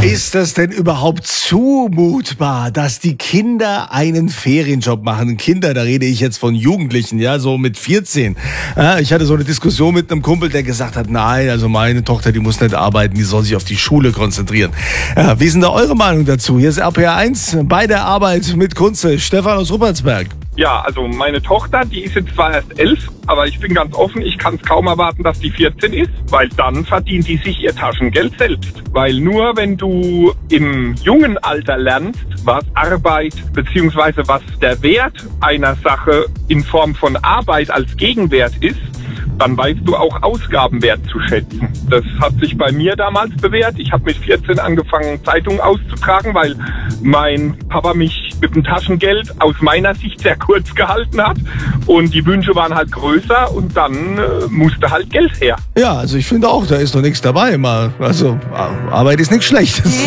Ist das denn überhaupt zumutbar, dass die Kinder einen Ferienjob machen? Kinder, da rede ich jetzt von Jugendlichen, ja, so mit 14. Ja, ich hatte so eine Diskussion mit einem Kumpel, der gesagt hat, nein, also meine Tochter, die muss nicht arbeiten, die soll sich auf die Schule konzentrieren. Ja, wie ist denn da eure Meinung dazu? Hier ist RPR 1 bei der Arbeit mit Kunze. Stefan aus Ruppertsberg. Ja, also meine Tochter, die ist jetzt zwar erst 11, aber ich bin ganz offen, ich kann es kaum erwarten, dass die 14 ist, weil dann verdient die sich ihr Taschengeld selbst. Weil nur wenn du im jungen Alter lernst, was Arbeit bzw. was der Wert einer Sache in Form von Arbeit als Gegenwert ist, dann weißt du auch Ausgaben wertzuschätzen. Das hat sich bei mir damals bewährt. Ich habe mit 14 angefangen, Zeitungen auszutragen, weil mein Papa mich mit dem Taschengeld aus meiner Sicht sehr kurz gehalten hat. Und die Wünsche waren halt größer und dann musste halt Geld her. Ja, also ich finde auch, da ist doch nichts dabei. Also Arbeit ist nichts Schlechtes.